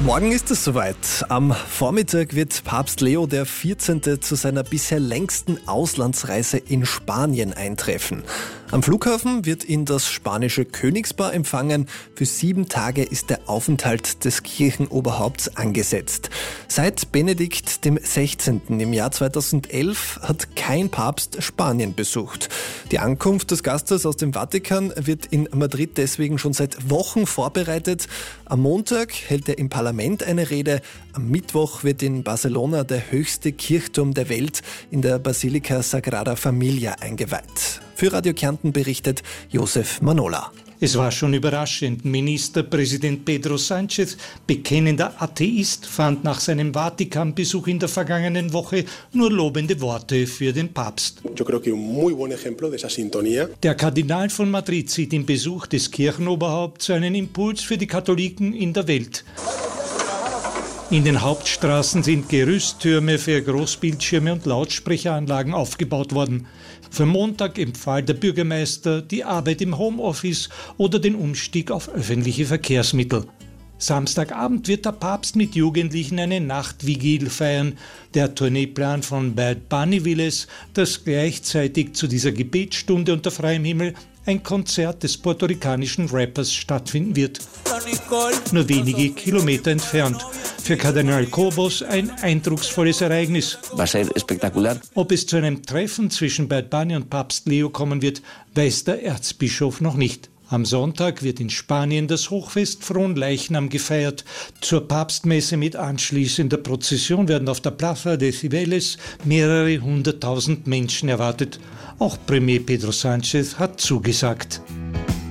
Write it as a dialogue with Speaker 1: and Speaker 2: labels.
Speaker 1: Morgen ist es soweit. Am Vormittag wird Papst Leo XIV. Zu seiner bisher längsten Auslandsreise in Spanien eintreffen. Am Flughafen wird ihn das spanische Königspaar empfangen. Für 7 Tage ist der Aufenthalt des Kirchenoberhaupts angesetzt. Seit Benedikt XVI. Im Jahr 2011 hat kein Papst Spanien besucht. Die Ankunft des Gastes aus dem Vatikan wird in Madrid deswegen schon seit Wochen vorbereitet. Am Montag hält er im Parlament eine Rede. Am Mittwoch wird in Barcelona der höchste Kirchturm der Welt in der Basilika Sagrada Familia eingeweiht. Für Radio Kärnten berichtet Josef Manola.
Speaker 2: Es war schon überraschend. Ministerpräsident Pedro Sánchez, bekennender Atheist, fand nach seinem Vatikanbesuch in der vergangenen Woche nur lobende Worte für den Papst. Der Kardinal von Madrid sieht im Besuch des Kirchenoberhaupts einen Impuls für die Katholiken in der Welt. In den Hauptstraßen sind Gerüsttürme für Großbildschirme und Lautsprecheranlagen aufgebaut worden. Für Montag empfahl der Bürgermeister die Arbeit im Homeoffice oder den Umstieg auf öffentliche Verkehrsmittel. Samstagabend wird der Papst mit Jugendlichen eine Nachtvigil feiern. Der Tourneeplan von Bad Bunny will es, dass gleichzeitig zu dieser Gebetsstunde unter freiem Himmel ein Konzert des puerto-ricanischen Rappers stattfinden wird. Nur wenige Kilometer entfernt. Für Kardinal Cobos ein eindrucksvolles Ereignis.
Speaker 3: Va a ser espectacular.
Speaker 2: Ob es zu einem Treffen zwischen Bad Bunny und Papst Leo kommen wird, weiß der Erzbischof noch nicht. Am Sonntag wird in Spanien das Hochfest Fronleichnam gefeiert. Zur Papstmesse mit anschließender Prozession werden auf der Plaza de Cibeles mehrere 100.000 Menschen erwartet. Auch Premier Pedro Sánchez hat zugesagt.